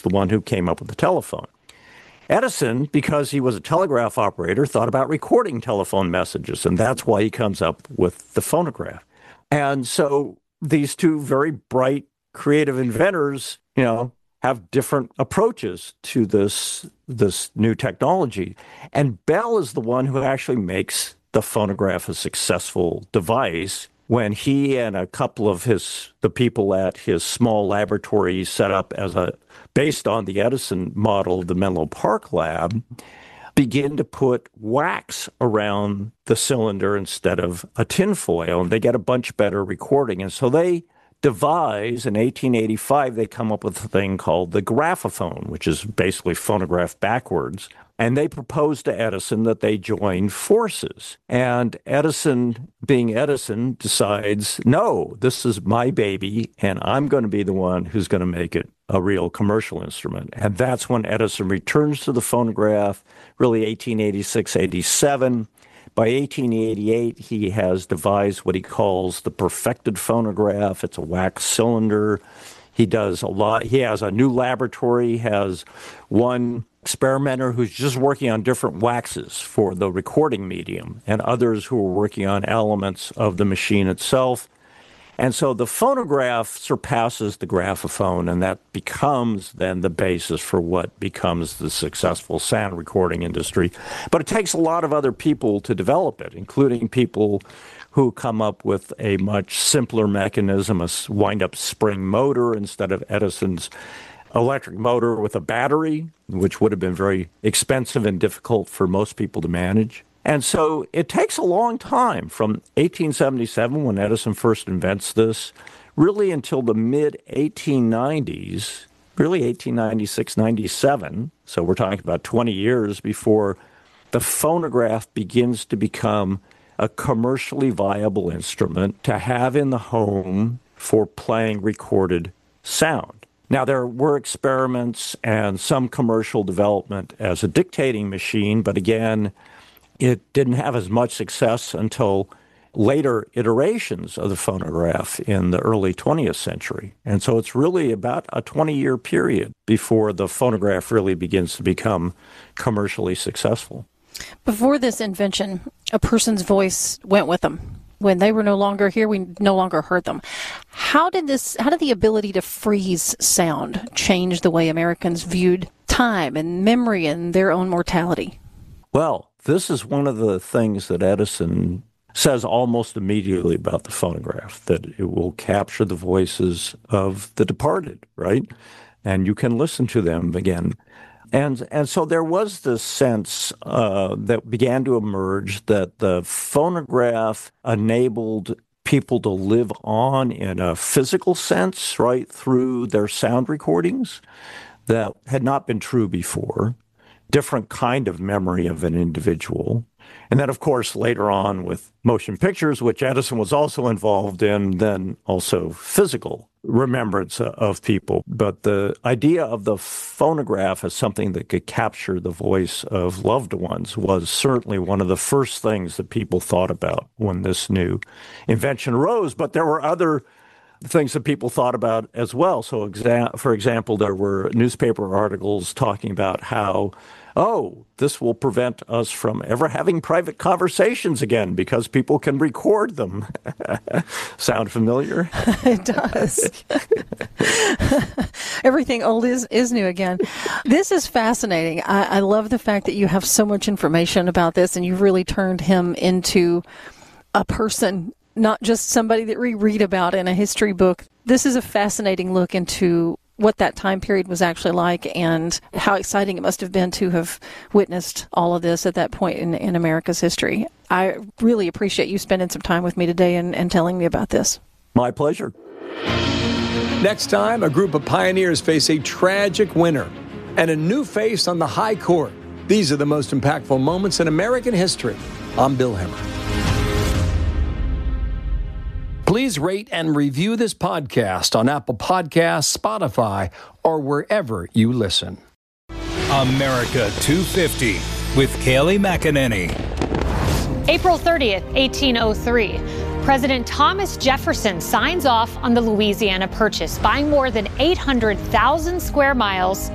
the one who came up with the telephone. Edison, because he was a telegraph operator, thought about recording telephone messages, and that's why he comes up with the phonograph. And so these two very bright, creative inventors, have different approaches to this new technology. And Bell is the one who actually makes the phonograph a successful device when he and a couple of the people at his small laboratory set up based on the Edison model of the Menlo Park lab, begin to put wax around the cylinder instead of a tinfoil, and they get a much better recording. And so they devise, in 1885, they come up with a thing called the graphophone, which is basically phonograph backwards. And they propose to Edison that they join forces. And Edison, being Edison, decides, no, this is my baby, and I'm going to be the one who's going to make it a real commercial instrument. And that's when Edison returns to the phonograph, really 1886, 87. By 1888, he has devised what he calls the perfected phonograph. It's a wax cylinder. He does a lot. He has a new laboratory. He has one experimenter who's just working on different waxes for the recording medium, and others who are working on elements of the machine itself. And so the phonograph surpasses the graphophone, and that becomes then the basis for what becomes the successful sound recording industry. But it takes a lot of other people to develop it, including people who come up with a much simpler mechanism, a wind-up spring motor instead of Edison's electric motor with a battery, which would have been very expensive and difficult for most people to manage. And so it takes a long time from 1877, when Edison first invents this, really until the mid-1890s, really 1896, 97. So we're talking about 20 years before the phonograph begins to become a commercially viable instrument to have in the home for playing recorded sound. Now, there were experiments and some commercial development as a dictating machine, but again, it didn't have as much success until later iterations of the phonograph in the early 20th century. And so it's really about a 20-year period before the phonograph really begins to become commercially successful. Before this invention, a person's voice went with them. When they were no longer here, we no longer heard them. How did the ability to freeze sound change the way Americans viewed time and memory and their own mortality? Well, this is one of the things that Edison says almost immediately about the phonograph, that it will capture the voices of the departed, right? And you can listen to them again. And so there was this sense that began to emerge that the phonograph enabled people to live on in a physical sense, right, through their sound recordings that had not been true before. Different kind of memory of an individual. And then, of course, later on with motion pictures, which Edison was also involved in, then also physical remembrance of people. But the idea of the phonograph as something that could capture the voice of loved ones was certainly one of the first things that people thought about when this new invention arose. But there were other things that people thought about as well. So, for example, there were newspaper articles talking about how, this will prevent us from ever having private conversations again because people can record them. Sound familiar? It does. Everything old is new again. This is fascinating. I love the fact that you have so much information about this, and you've really turned him into a person, not just somebody that we read about in a history book. This is a fascinating look into what that time period was actually like and how exciting it must have been to have witnessed all of this at that point in America's history. I really appreciate you spending some time with me today and telling me about this. My pleasure. Next time, a group of pioneers face a tragic winner and a new face on the high court. These are the most impactful moments in American history. I'm Bill Hemmer. Please rate and review this podcast on Apple Podcasts, Spotify, or wherever you listen. America 250 with Kayleigh McEnany. April 30th, 1803. President Thomas Jefferson signs off on the Louisiana Purchase, buying more than 800,000 square miles